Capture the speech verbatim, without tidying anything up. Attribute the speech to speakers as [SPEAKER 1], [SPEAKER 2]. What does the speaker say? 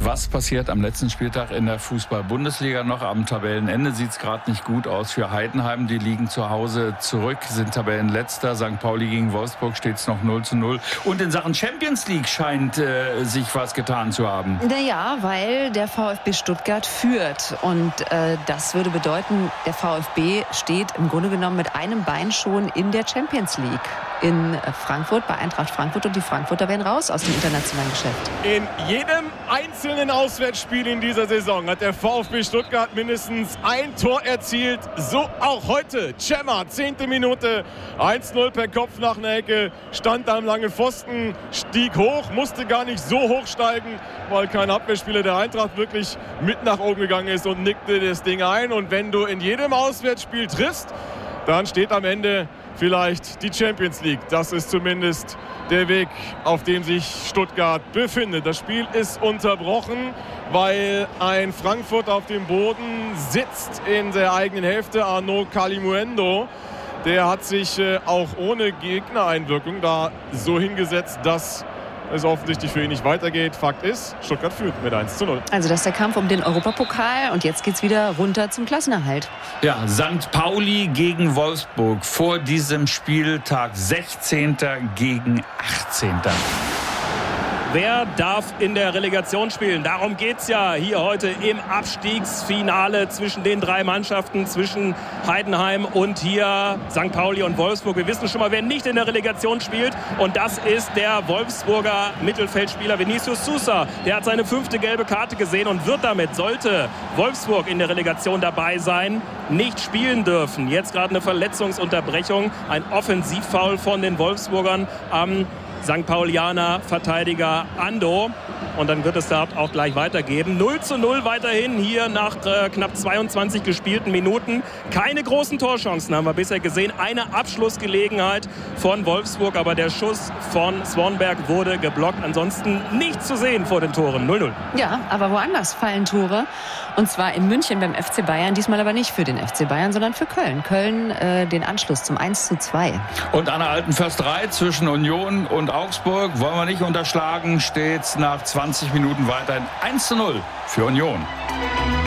[SPEAKER 1] Was passiert am letzten Spieltag in der Fußball-Bundesliga noch? Am Tabellenende sieht es gerade nicht gut aus für Heidenheim. Die liegen zu Hause zurück, sind Tabellenletzter. Sankt Pauli gegen Wolfsburg steht es noch null zu null. Und in Sachen Champions League scheint äh, sich was getan zu haben.
[SPEAKER 2] Naja, weil der VfB Stuttgart führt. Und äh, das würde bedeuten, der VfB steht im Grunde genommen mit einem Bein schon in der Champions League. In Frankfurt, bei Eintracht Frankfurt, und die Frankfurter werden raus aus dem internationalen Geschäft.
[SPEAKER 3] In jedem einzelnen Auswärtsspiel in dieser Saison hat der VfB Stuttgart mindestens ein Tor erzielt. So auch heute. Cemma, zehnte Minute, eins null per Kopf nach einer Ecke, stand am langen Pfosten, stieg hoch, musste gar nicht so hoch steigen, weil kein Abwehrspieler der Eintracht wirklich mit nach oben gegangen ist und nickte das Ding ein. Und wenn du in jedem Auswärtsspiel triffst, dann steht am Ende vielleicht die Champions League. Das ist zumindest der Weg, auf dem sich Stuttgart befindet. Das Spiel ist unterbrochen, weil ein Frankfurt auf dem Boden sitzt in der eigenen Hälfte. Arnaud Kalimuendo, der hat sich äh, auch ohne Gegnereinwirkung da so hingesetzt, dass es offensichtlich für ihn nicht weitergeht. Fakt ist, Stuttgart führt mit eins zu null.
[SPEAKER 2] Also das ist der Kampf um den Europapokal und jetzt geht's wieder runter zum Klassenerhalt.
[SPEAKER 1] Ja, Sankt Pauli gegen Wolfsburg vor diesem Spieltag sechzehnten gegen achtzehnten
[SPEAKER 4] Wer darf in der Relegation spielen? Darum geht's ja hier heute im Abstiegsfinale zwischen den drei Mannschaften, zwischen Heidenheim und hier Sankt Pauli und Wolfsburg. Wir wissen schon mal, wer nicht in der Relegation spielt, und das ist der Wolfsburger Mittelfeldspieler Vinicius Sousa. Der hat seine fünfte gelbe Karte gesehen und wird damit, sollte Wolfsburg in der Relegation dabei sein, nicht spielen dürfen. Jetzt gerade eine Verletzungsunterbrechung, ein Offensivfoul von den Wolfsburgern am Sankt Paulianer Verteidiger Ando. Und dann wird es dort auch gleich weitergehen. null zu null weiterhin hier nach äh, knapp zweiundzwanzig gespielten Minuten. Keine großen Torchancen haben wir bisher gesehen. Eine Abschlussgelegenheit von Wolfsburg, aber der Schuss von Swanberg wurde geblockt. Ansonsten nichts zu sehen vor den Toren. null null.
[SPEAKER 2] Ja, aber woanders fallen Tore. Und zwar in München beim F C Bayern. Diesmal aber nicht für den F C Bayern, sondern für Köln. Köln äh, den Anschluss zum eins zu zwei.
[SPEAKER 1] Und an der alten Försterei zwischen Union und Augsburg, wollen wir nicht unterschlagen, steht es nach zwanzig Minuten weiterhin eins zu null für Union.